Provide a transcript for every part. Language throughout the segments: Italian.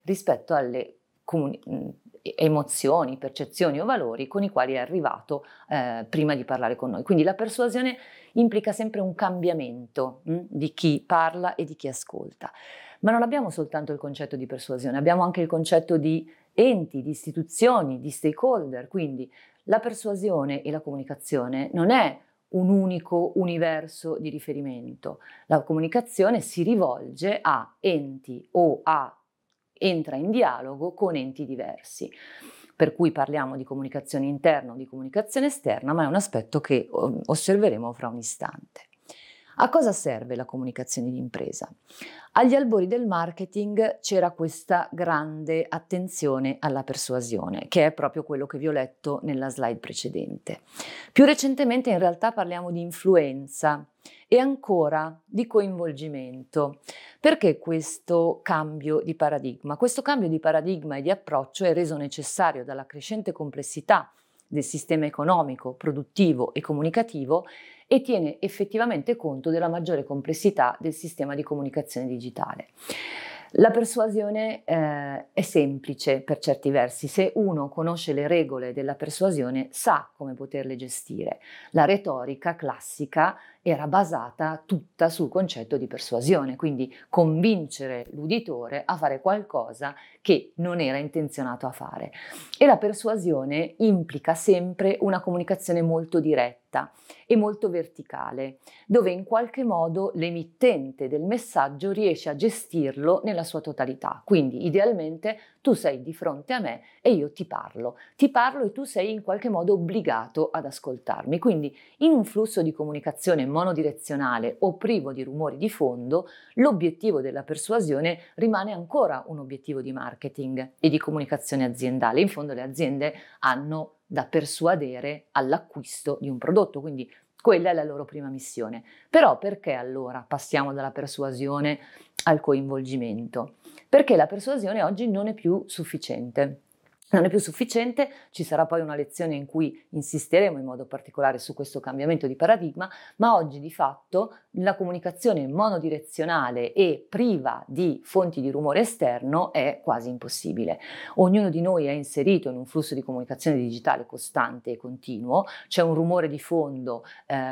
rispetto alle emozioni, percezioni o valori con i quali è arrivato prima di parlare con noi. Quindi la persuasione implica sempre un cambiamento di chi parla e di chi ascolta. Ma non abbiamo soltanto il concetto di persuasione, abbiamo anche il concetto di enti, di istituzioni, di stakeholder. Quindi la persuasione e la comunicazione non è un unico universo di riferimento. La comunicazione si rivolge a enti o entra in dialogo con enti diversi. Per cui parliamo di comunicazione interna o di comunicazione esterna, ma è un aspetto che osserveremo fra un istante. A cosa serve la comunicazione di impresa? Agli albori del marketing c'era questa grande attenzione alla persuasione, che è proprio quello che vi ho letto nella slide precedente. Più recentemente in realtà parliamo di influenza e ancora di coinvolgimento. Perché questo cambio di paradigma? Questo cambio di paradigma e di approccio è reso necessario dalla crescente complessità del sistema economico, produttivo e comunicativo e tiene effettivamente conto della maggiore complessità del sistema di comunicazione digitale. La persuasione è semplice per certi versi, se uno conosce le regole della persuasione sa come poterle gestire. La retorica classica era basata tutta sul concetto di persuasione, quindi convincere l'uditore a fare qualcosa che non era intenzionato a fare. E la persuasione implica sempre una comunicazione molto diretta e molto verticale, dove in qualche modo l'emittente del messaggio riesce a gestirlo nella sua totalità. Quindi idealmente tu sei di fronte a me e io ti parlo e tu sei in qualche modo obbligato ad ascoltarmi. Quindi in un flusso di comunicazione monodirezionale o privo di rumori di fondo, l'obiettivo della persuasione rimane ancora un obiettivo di marketing e di comunicazione aziendale. In fondo le aziende hanno da persuadere all'acquisto di un prodotto, quindi quella è la loro prima missione. Però perché allora passiamo dalla persuasione al coinvolgimento? Perché la persuasione oggi non è più sufficiente. Non è più sufficiente, ci sarà poi una lezione in cui insisteremo in modo particolare su questo cambiamento di paradigma, ma oggi di fatto la comunicazione monodirezionale e priva di fonti di rumore esterno è quasi impossibile. Ognuno di noi è inserito in un flusso di comunicazione digitale costante e continuo, c'è un rumore di fondo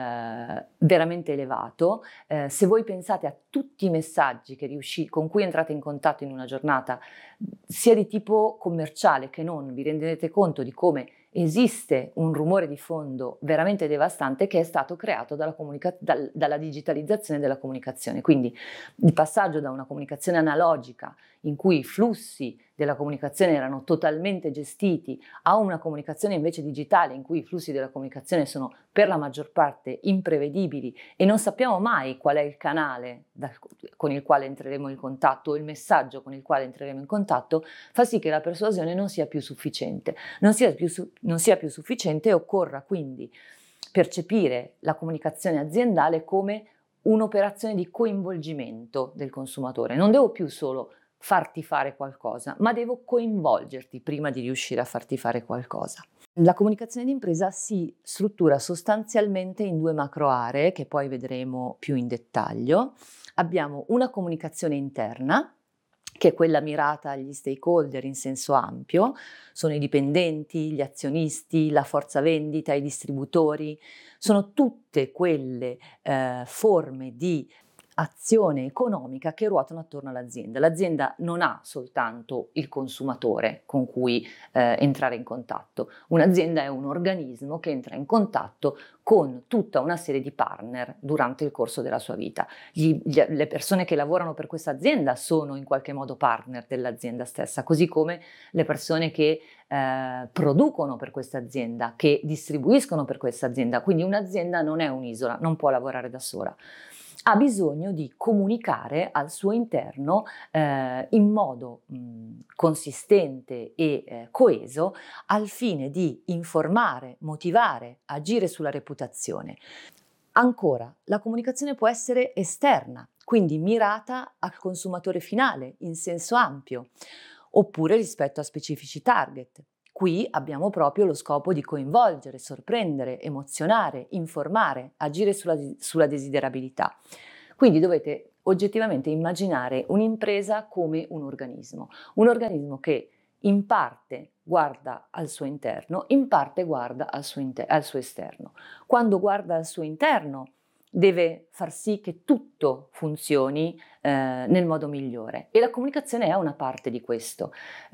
veramente elevato. Se voi pensate a tutti i messaggi con cui entrate in contatto in una giornata, sia di tipo commerciale che non, vi rendete conto di come esiste un rumore di fondo veramente devastante che è stato creato dalla digitalizzazione della comunicazione. Quindi il passaggio da una comunicazione analogica in cui i flussi della comunicazione erano totalmente gestiti a una comunicazione invece digitale in cui i flussi della comunicazione sono per la maggior parte imprevedibili e non sappiamo mai qual è il canale con il quale entreremo in contatto o il messaggio con il quale entreremo in contatto, fa sì che la persuasione non sia più sufficiente. Non sia più sufficiente e occorra quindi percepire la comunicazione aziendale come un'operazione di coinvolgimento del consumatore. Non devo più solo farti fare qualcosa, ma devo coinvolgerti prima di riuscire a farti fare qualcosa. La comunicazione d'impresa si struttura sostanzialmente in due macro aree che poi vedremo più in dettaglio. Abbiamo una comunicazione interna, che è quella mirata agli stakeholder in senso ampio, sono i dipendenti, gli azionisti, la forza vendita, i distributori, sono tutte quelle forme di azione economica che ruotano attorno all'azienda. L'azienda non ha soltanto il consumatore con cui entrare in contatto, un'azienda è un organismo che entra in contatto con tutta una serie di partner durante il corso della sua vita. Le persone che lavorano per questa azienda sono in qualche modo partner dell'azienda stessa, così come le persone che producono per questa azienda, che distribuiscono per questa azienda. Quindi un'azienda non è un'isola, non può lavorare da sola. Ha bisogno di comunicare al suo interno in modo consistente e coeso al fine di informare, motivare, agire sulla reputazione. Ancora, la comunicazione può essere esterna, quindi mirata al consumatore finale in senso ampio, oppure rispetto a specifici target. Qui abbiamo proprio lo scopo di coinvolgere, sorprendere, emozionare, informare, agire sulla desiderabilità. Quindi dovete oggettivamente immaginare un'impresa come un organismo che in parte guarda al suo interno, in parte guarda al suo esterno. Quando guarda al suo interno deve far sì che tutto funzioni nel modo migliore e la comunicazione è una parte di questo.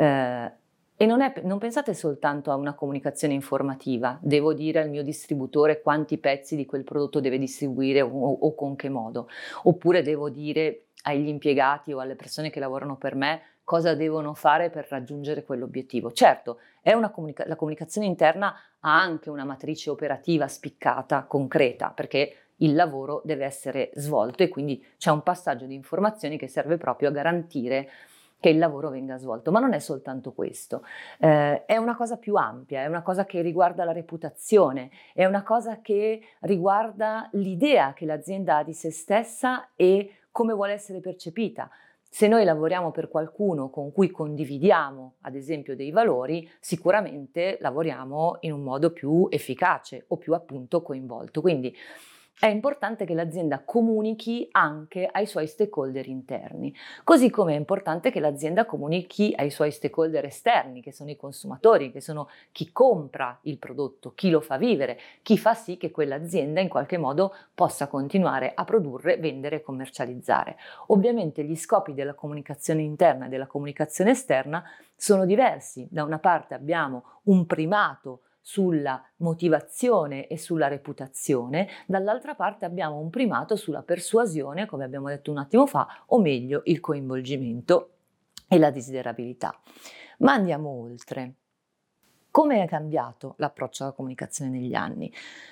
E non pensate soltanto a una comunicazione informativa, devo dire al mio distributore quanti pezzi di quel prodotto deve distribuire o con che modo, oppure devo dire agli impiegati o alle persone che lavorano per me cosa devono fare per raggiungere quell'obiettivo. Certo, la comunicazione interna ha anche una matrice operativa spiccata, concreta, perché il lavoro deve essere svolto e quindi c'è un passaggio di informazioni che serve proprio a garantire che il lavoro venga svolto, ma non è soltanto questo, è una cosa più ampia, è una cosa che riguarda la reputazione, è una cosa che riguarda l'idea che l'azienda ha di se stessa e come vuole essere percepita. Se noi lavoriamo per qualcuno con cui condividiamo, ad esempio, dei valori, sicuramente lavoriamo in un modo più efficace o più appunto coinvolto. Quindi è importante che l'azienda comunichi anche ai suoi stakeholder interni, così come è importante che l'azienda comunichi ai suoi stakeholder esterni, che sono i consumatori, che sono chi compra il prodotto, chi lo fa vivere, chi fa sì che quell'azienda in qualche modo possa continuare a produrre, vendere e commercializzare. Ovviamente gli scopi della comunicazione interna e della comunicazione esterna sono diversi. Da una parte abbiamo un primato sulla motivazione e sulla reputazione, dall'altra parte abbiamo un primato sulla persuasione, come abbiamo detto un attimo fa, o meglio il coinvolgimento e la desiderabilità. Ma andiamo oltre. Come è cambiato l'approccio alla comunicazione negli anni?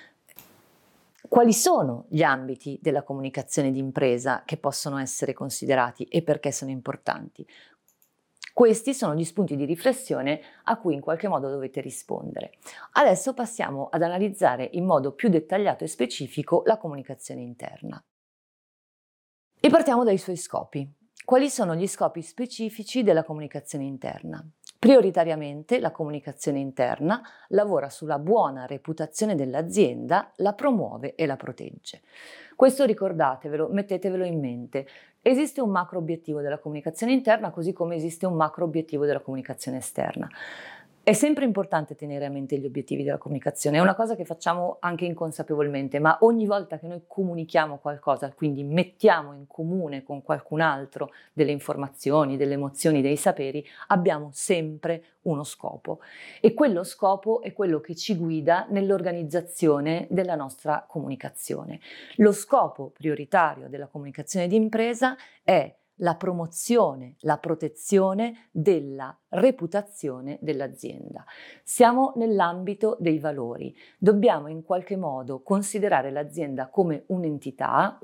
Quali sono gli ambiti della comunicazione d'impresa che possono essere considerati e perché sono importanti? Questi sono gli spunti di riflessione a cui in qualche modo dovete rispondere. Adesso passiamo ad analizzare in modo più dettagliato e specifico la comunicazione interna. E partiamo dai suoi scopi. Quali sono gli scopi specifici della comunicazione interna? Prioritariamente la comunicazione interna lavora sulla buona reputazione dell'azienda, la promuove e la protegge. Questo ricordatevelo, mettetevelo in mente. Esiste un macro obiettivo della comunicazione interna, così come esiste un macro obiettivo della comunicazione esterna. È sempre importante tenere a mente gli obiettivi della comunicazione, è una cosa che facciamo anche inconsapevolmente, ma ogni volta che noi comunichiamo qualcosa, quindi mettiamo in comune con qualcun altro delle informazioni, delle emozioni, dei saperi, abbiamo sempre uno scopo e quello scopo è quello che ci guida nell'organizzazione della nostra comunicazione. Lo scopo prioritario della comunicazione d'impresa è la promozione, la protezione della reputazione dell'azienda. Siamo nell'ambito dei valori. Dobbiamo in qualche modo considerare l'azienda come un'entità,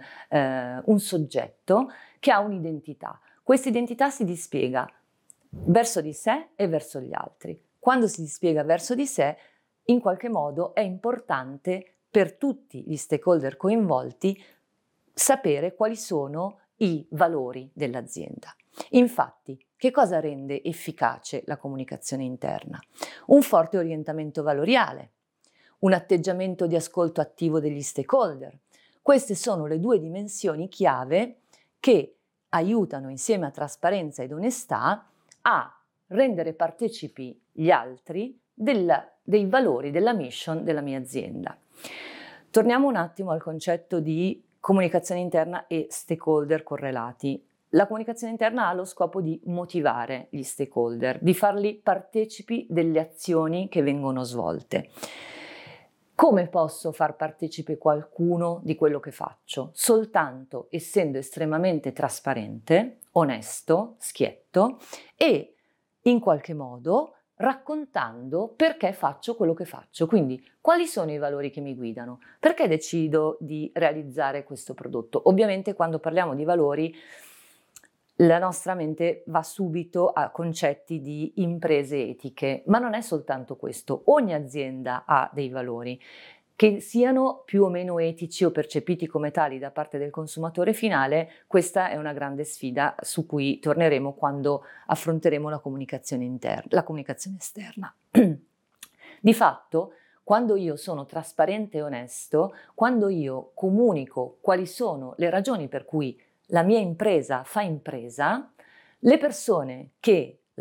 un soggetto che ha un'identità. Questa identità si dispiega verso di sé e verso gli altri. Quando si dispiega verso di sé, in qualche modo è importante per tutti gli stakeholder coinvolti sapere quali sono i valori dell'azienda. Infatti, che cosa rende efficace la comunicazione interna? Un forte orientamento valoriale, un atteggiamento di ascolto attivo degli stakeholder. Queste sono le due dimensioni chiave che aiutano insieme a trasparenza ed onestà a rendere partecipi gli altri dei valori, della mission della mia azienda. Torniamo un attimo al concetto di comunicazione interna e stakeholder correlati. La comunicazione interna ha lo scopo di motivare gli stakeholder, di farli partecipi delle azioni che vengono svolte. Come posso far partecipe qualcuno di quello che faccio? Soltanto essendo estremamente trasparente, onesto, schietto e in qualche modo raccontando perché faccio quello che faccio, quindi quali sono i valori che mi guidano, perché decido di realizzare questo prodotto. Ovviamente quando parliamo di valori la nostra mente va subito a concetti di imprese etiche, ma non è soltanto questo, ogni azienda ha dei valori. Che siano più o meno etici o percepiti come tali da parte del consumatore finale, questa è una grande sfida su cui torneremo quando affronteremo la comunicazione interna, la comunicazione esterna. Di fatto, quando io sono trasparente e onesto, quando io comunico quali sono le ragioni per cui la mia impresa fa impresa, le persone che